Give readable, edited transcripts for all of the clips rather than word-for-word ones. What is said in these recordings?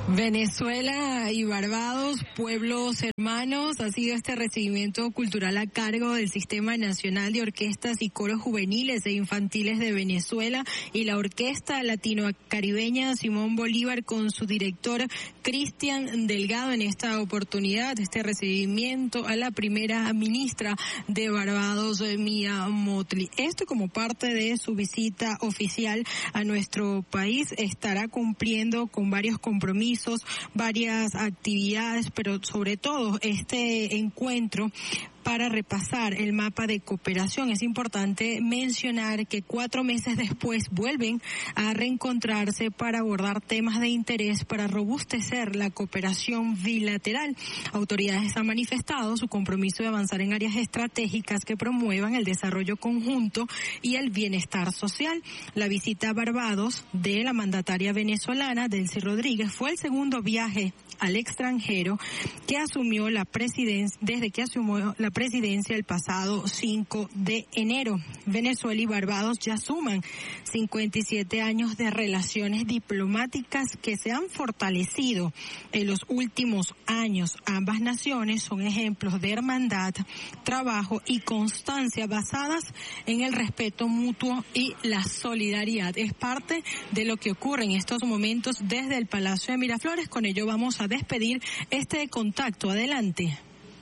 Venezuela y Barbados, pueblos hermanos, ha sido este recibimiento cultural a cargo del Sistema Nacional de Orquestas y Coros Juveniles e Infantiles de Venezuela y la Orquesta Latino-Caribeña Simón Bolívar con su director Cristian Delgado. En esta oportunidad, este recibimiento a la primera ministra de Barbados, Mia Mottley. Esto como parte de su visita oficial a nuestro país, estará cumpliendo con varios compromisos, varias actividades, pero sobre todo este encuentro para repasar el mapa de cooperación. Es importante mencionar que 4 meses después vuelven a reencontrarse para abordar temas de interés para robustecer la cooperación bilateral. Autoridades han manifestado su compromiso de avanzar en áreas estratégicas que promuevan el desarrollo conjunto y el bienestar social. La visita a Barbados de la mandataria venezolana Delcy Rodríguez fue el segundo viaje al extranjero que asumió la presidencia desde que asumió la presidencia el pasado 5 de enero. Venezuela y Barbados ya suman 57 años de relaciones diplomáticas que se han fortalecido en los últimos años. Ambas naciones son ejemplos de hermandad, trabajo y constancia basadas en el respeto mutuo y la solidaridad. Es parte de lo que ocurre en estos momentos desde el Palacio de Miraflores. Con ello vamos a despedir este contacto. Adelante.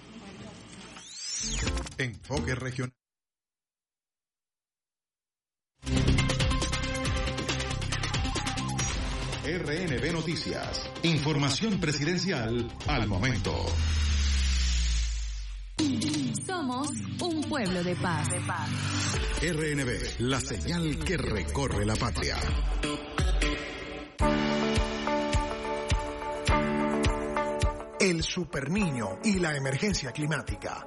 Enfoque regional. RNB Noticias. Información presidencial al momento. Somos un pueblo de paz. RNB, la señal que recorre la patria. El superniño y la emergencia climática.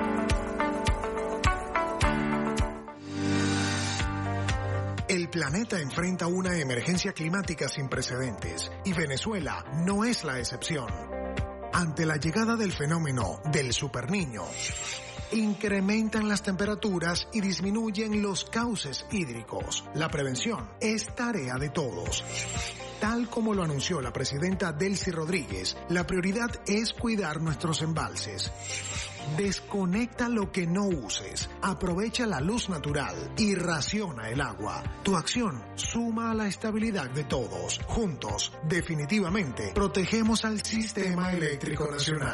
El planeta enfrenta una emergencia climática sin precedentes y Venezuela no es la excepción. Ante la llegada del fenómeno del superniño, incrementan las temperaturas y disminuyen los cauces hídricos. La prevención es tarea de todos. Tal como lo anunció la presidenta Delcy Rodríguez, la prioridad es cuidar nuestros embalses. Desconecta lo que no uses, aprovecha la luz natural y raciona el agua. Tu acción suma a la estabilidad de todos. Juntos, definitivamente, protegemos al sistema eléctrico nacional.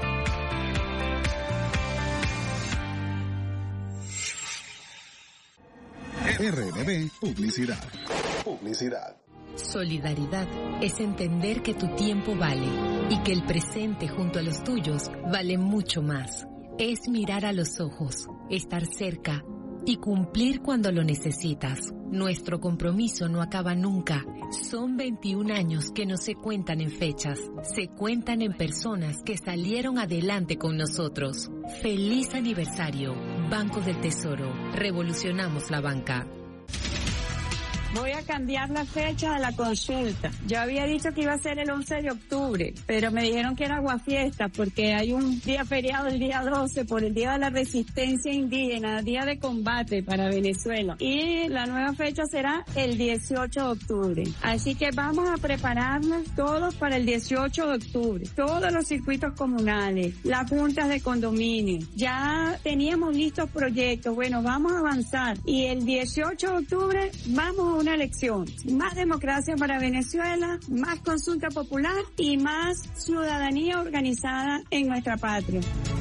RNB Publicidad. Solidaridad es entender que tu tiempo vale y que el presente junto a los tuyos vale mucho más. Es mirar a los ojos, estar cerca y cumplir cuando lo necesitas. Nuestro compromiso no acaba nunca. Son 21 años que no se cuentan en fechas, se cuentan en personas que salieron adelante con nosotros. ¡Feliz aniversario! Banco del Tesoro. Revolucionamos la banca. Voy a cambiar la fecha de la consulta. Yo había dicho que iba a ser el 11 de octubre, pero me dijeron que era aguafiesta porque hay un día feriado el día 12 por el Día de la Resistencia Indígena, Día de Combate para Venezuela. Y la nueva fecha será el 18 de octubre. Así que vamos a prepararnos todos para el 18 de octubre. Todos los circuitos comunales, las juntas de condominio. Ya teníamos listos proyectos. Bueno, vamos a avanzar. Y el 18 de octubre vamos a una elección. Más democracia para Venezuela, más consulta popular y más ciudadanía organizada en nuestra patria.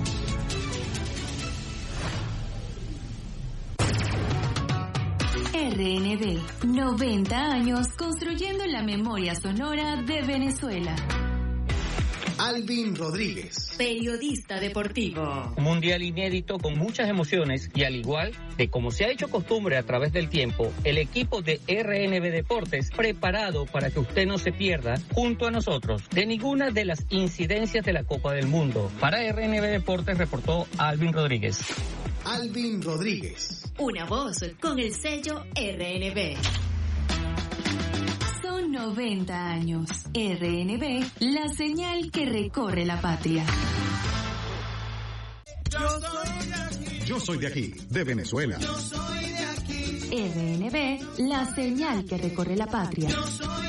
RNB, 90 años construyendo la memoria sonora de Venezuela. Alvin Rodríguez, periodista deportivo. Un mundial inédito con muchas emociones y al igual de como se ha hecho costumbre a través del tiempo, el equipo de RNB Deportes preparado para que usted no se pierda junto a nosotros de ninguna de las incidencias de la Copa del Mundo. Para RNB Deportes reportó Alvin Rodríguez. Alvin Rodríguez. Una voz con el sello RNB. 90 años. RNB, la señal que recorre la patria. Yo soy de aquí, de Venezuela. RNB, la señal que recorre la patria.